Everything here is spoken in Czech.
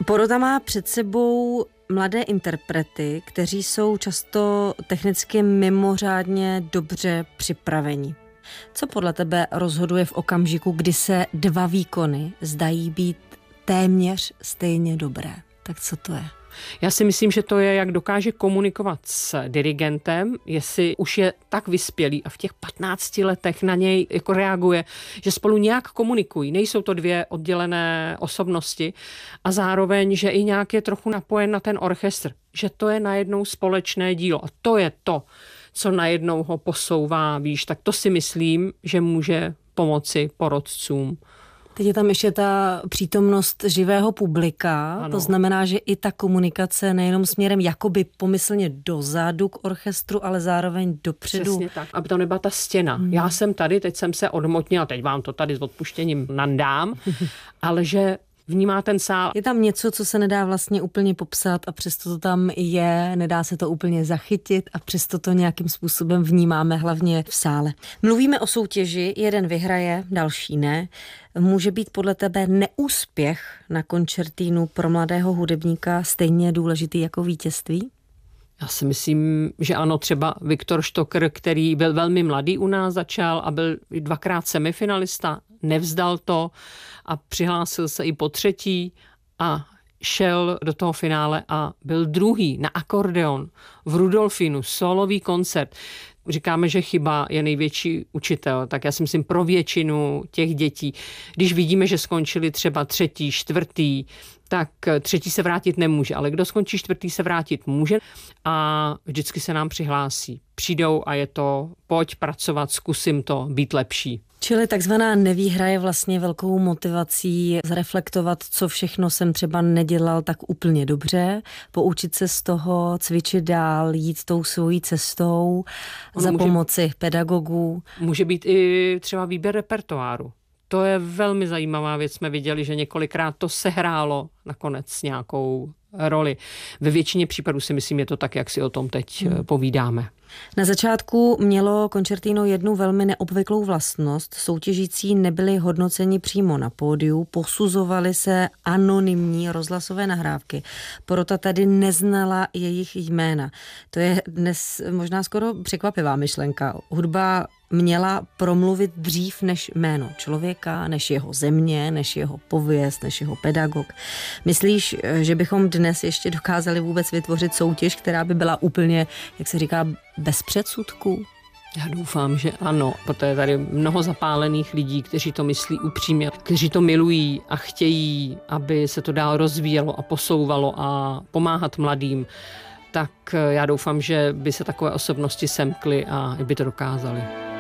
Porota má před sebou mladé interprety, kteří jsou často technicky mimořádně dobře připraveni. Co podle tebe rozhoduje v okamžiku, kdy se dva výkony zdají být téměř stejně dobré? Tak co to je? Já si myslím, že to je, jak dokáže komunikovat s dirigentem, jestli už je tak vyspělý a v těch 15 letech na něj jako reaguje, že spolu nějak komunikují. Nejsou to dvě oddělené osobnosti a zároveň, že i nějak je trochu napojen na ten orchestr, že to je najednou společné dílo a to je to, co najednou ho posouvá, víš, tak to si myslím, že může pomoci porotcům. Teď je tam ještě ta přítomnost živého publika, ano. To znamená, že i ta komunikace nejenom směrem jakoby pomyslně dozadu k orchestru, ale zároveň dopředu. Přesně tak, aby to nebyla ta stěna. Já jsem tady, teď jsem se odmotnila, teď vám to tady s odpuštěním nandám, ale že vnímá ten sál. Je tam něco, co se nedá vlastně úplně popsat a přesto to tam je, nedá se to úplně zachytit a přesto to nějakým způsobem vnímáme hlavně v sále. Mluvíme o soutěži, jeden vyhraje, další ne. Může být podle tebe neúspěch na koncertínu pro mladého hudebníka stejně důležitý jako vítězství? Já si myslím, že ano, třeba Viktor Štokr, který byl velmi mladý u nás, začal a byl dvakrát semifinalista, nevzdal to a přihlásil se i po třetí a šel do toho finále a byl druhý na akordeon v Rudolfinu, solový koncert. Říkáme, že chyba je největší učitel, tak já si myslím pro většinu těch dětí. Když vidíme, že skončili třeba třetí, čtvrtý, tak třetí se vrátit nemůže, ale kdo skončí čtvrtý se vrátit může a vždycky se nám přihlásí. Přijdou a je to, pojď pracovat, zkusím to, být lepší. Čili takzvaná nevýhra je vlastně velkou motivací zreflektovat, co všechno jsem třeba nedělal tak úplně dobře, poučit se z toho, cvičit dál, jít tou svojí cestou za pomoci pedagogů. Může být i třeba výběr repertoáru. To je velmi zajímavá věc. Jsme viděli, že několikrát to sehrálo nakonec nějakou roli. Ve většině případů si myslím, je to tak, jak si o tom teď povídáme. Na začátku mělo koncertino jednu velmi neobvyklou vlastnost. Soutěžící nebyli hodnoceni přímo na pódiu, posuzovaly se anonymní rozhlasové nahrávky. Porota tedy neznala jejich jména. To je dnes možná skoro překvapivá myšlenka. Hudba měla promluvit dřív než jméno člověka, než jeho země, než jeho pověst, než jeho pedagog. Myslíš, že bychom dnes ještě dokázali vůbec vytvořit soutěž, která by byla úplně, jak se říká, bez předsudků? Já doufám, že ano, protože je tady mnoho zapálených lidí, kteří to myslí upřímně, kteří to milují a chtějí, aby se to dál rozvíjelo a posouvalo a pomáhat mladým. Tak já doufám, že by se takové osobnosti semkly a by to dokázali.